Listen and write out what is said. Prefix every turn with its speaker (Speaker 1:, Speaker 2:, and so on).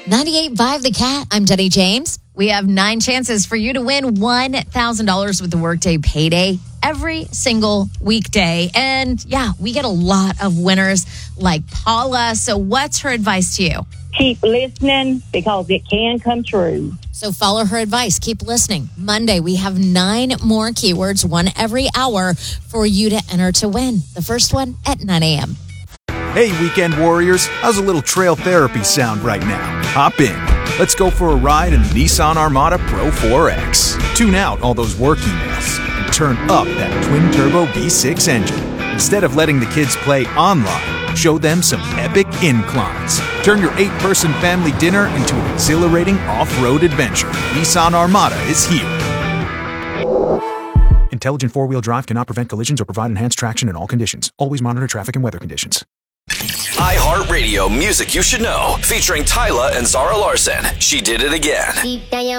Speaker 1: 98.5 The Cat. I'm Jenny James. We have 9 chances for you to win $1,000 with the Workday Payday every single weekday. And yeah, we get a lot of winners like Paula. So what's her advice to you?
Speaker 2: Keep listening because it can come true.
Speaker 1: So follow her advice. Keep listening. Monday, we have 9 more keywords, one every hour, for you to enter to win. The first one at 9 a.m.
Speaker 3: Hey, weekend warriors. How's a little trail therapy sound right now? Hop in. Let's go for a ride in the Nissan Armada Pro 4X. Tune out all those work emails and turn up that twin-turbo V6 engine. Instead of letting the kids play online, show them some epic inclines. Turn your 8-person family dinner into an exhilarating off-road adventure. Nissan Armada is here. Intelligent 4-wheel drive cannot prevent collisions or provide enhanced traction in all conditions. Always monitor traffic and weather conditions.
Speaker 4: iHeartRadio Music You Should Know, featuring Tyla and Zara Larson. She Did It Again.